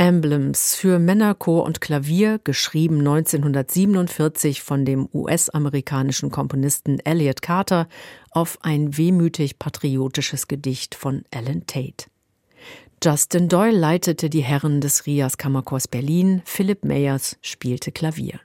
Emblems für Männerchor und Klavier, geschrieben 1947 von dem US-amerikanischen Komponisten Elliott Carter auf ein wehmütig-patriotisches Gedicht von Alan Tate. Justin Doyle leitete die Herren des Rias Kammerchors Berlin, Philip Meyers spielte Klavier.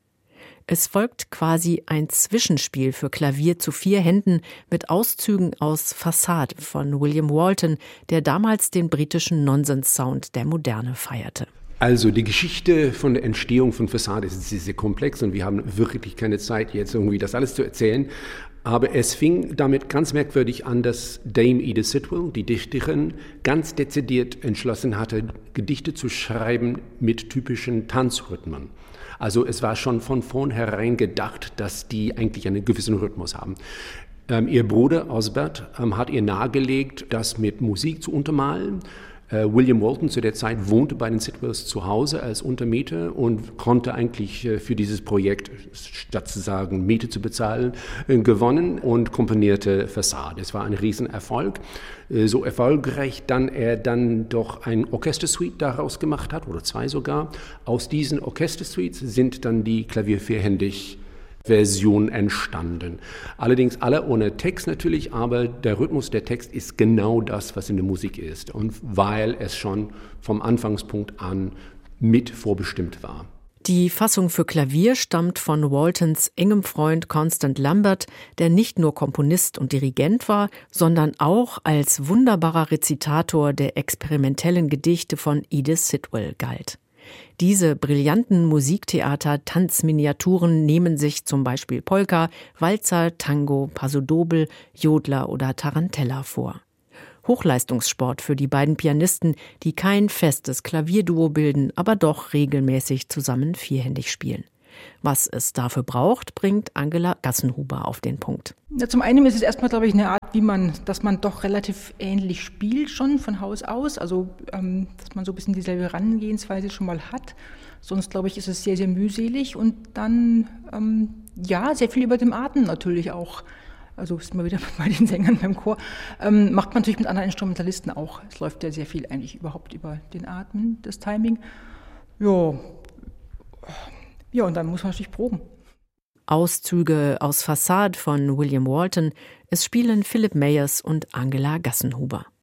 Es folgt quasi ein Zwischenspiel für Klavier zu 4 Händen mit Auszügen aus Facade von William Walton, der damals den britischen Nonsens-Sound der Moderne feierte. Also die Geschichte von der Entstehung von Facade ist sehr, sehr komplex und wir haben wirklich keine Zeit, jetzt irgendwie das alles zu erzählen. Aber es fing damit ganz merkwürdig an, dass Dame Edith Sitwell, die Dichterin, ganz dezidiert entschlossen hatte, Gedichte zu schreiben mit typischen Tanzrhythmen. Also es war schon von vornherein gedacht, dass die eigentlich einen gewissen Rhythmus haben. Ihr Bruder Osbert hat ihr nahegelegt, das mit Musik zu untermalen. William Walton zu der Zeit wohnte bei den Sitwells zu Hause als Untermieter und konnte eigentlich für dieses Projekt, statt zu sagen, Miete zu bezahlen, gewonnen und komponierte Facade. Es war ein Riesenerfolg. So erfolgreich, er dann doch ein Orchestersuite daraus gemacht hat, oder 2 sogar. Aus diesen Orchestersuites sind dann die klaviervierhändig Version entstanden. Allerdings alle ohne Text natürlich, aber der Rhythmus der Text ist genau das, was in der Musik ist. Und weil es schon vom Anfangspunkt an mit vorbestimmt war. Die Fassung für Klavier stammt von Waltons engem Freund Constant Lambert, der nicht nur Komponist und Dirigent war, sondern auch als wunderbarer Rezitator der experimentellen Gedichte von Edith Sitwell galt. Diese brillanten Musiktheater-Tanzminiaturen nehmen sich zum Beispiel Polka, Walzer, Tango, Paso Doble, Jodler oder Tarantella vor. Hochleistungssport für die beiden Pianisten, die kein festes Klavierduo bilden, aber doch regelmäßig zusammen vierhändig spielen. Was es dafür braucht, bringt Angela Gassenhuber auf den Punkt. Ja, zum einen ist es erstmal, glaube ich, eine Art, dass man doch relativ ähnlich spielt schon von Haus aus, also dass man so ein bisschen dieselbe Herangehensweise schon mal hat. Sonst, glaube ich, ist es sehr, sehr mühselig und dann, sehr viel über dem Atem natürlich auch. Also sind wir wieder bei den Sängern beim Chor. Macht man natürlich mit anderen Instrumentalisten auch. Es läuft ja sehr viel eigentlich überhaupt über den Atem, das Timing. Ja, und dann muss man natürlich proben. Auszüge aus Facade von William Walton. Es spielen Philip Meyers und Angela Gassenhuber.